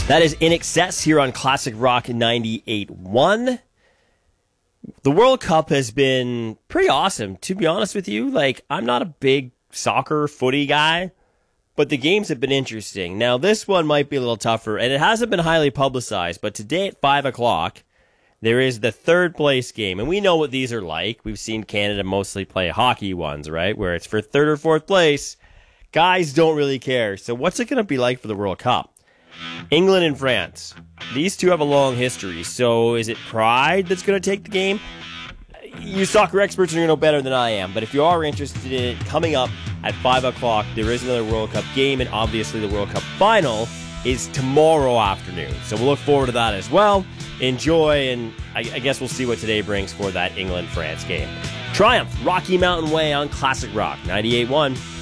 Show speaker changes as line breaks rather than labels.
That is In Excess here on Classic Rock 98.1. The World Cup has been pretty awesome, to be honest with you. I'm not a big soccer footy guy, but the games have been interesting. Now, this one might be a little tougher, and it hasn't been highly publicized, but today at 5 o'clock, there is the third place game, and we know what these are like. We've seen Canada mostly play hockey ones, right, where it's for third or fourth place. Guys don't really care. So what's it going to be like for the World Cup? England and France. These two have a long history. So is it pride that's going to take the game? You soccer experts are going to know better than I am. But if you are interested in it, coming up at 5 o'clock, there is another World Cup game. And obviously the World Cup final is tomorrow afternoon. So we'll look forward to that as well. Enjoy, and I guess we'll see what today brings for that England-France game. Triumph, Rocky Mountain Way on Classic Rock 98.1.